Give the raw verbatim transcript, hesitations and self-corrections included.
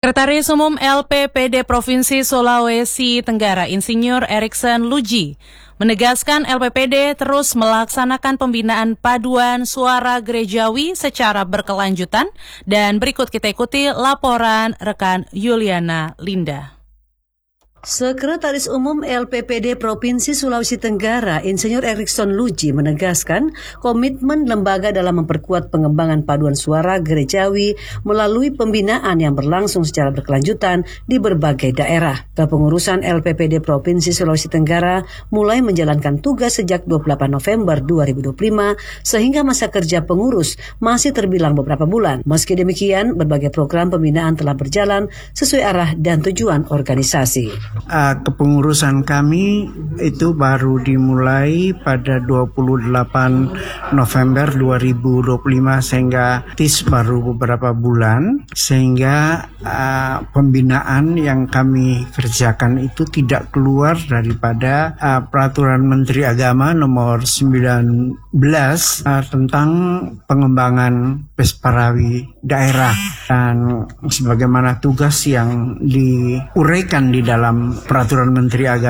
Sekretaris Umum L P P D Provinsi Sulawesi Tenggara, Insinyur Erikson Luji, menegaskan L P P D terus melaksanakan pembinaan paduan suara gerejawi secara berkelanjutan, dan berikut kita ikuti laporan rekan Yuliana Linda. Sekretaris Umum L P P D Provinsi Sulawesi Tenggara, Insinyur Erikson Luji, menegaskan komitmen lembaga dalam memperkuat pengembangan paduan suara gerejawi melalui pembinaan yang berlangsung secara berkelanjutan di berbagai daerah. Kepengurusan L P P D Provinsi Sulawesi Tenggara mulai menjalankan tugas sejak dua puluh delapan November dua ribu dua puluh lima sehingga masa kerja pengurus masih terbilang beberapa bulan. Meski demikian, berbagai program pembinaan telah berjalan sesuai arah dan tujuan organisasi. Uh, kepengurusan kami itu baru dimulai pada dua puluh delapan November dua ribu dua puluh lima sehingga tis baru beberapa bulan, sehingga uh, pembinaan yang kami kerjakan itu tidak keluar daripada uh, Peraturan Menteri Agama nomor sembilan belas uh, tentang pengembangan Pesparawi daerah, dan sebagaimana tugas yang diuraikan di dalam Peraturan Menteri Agama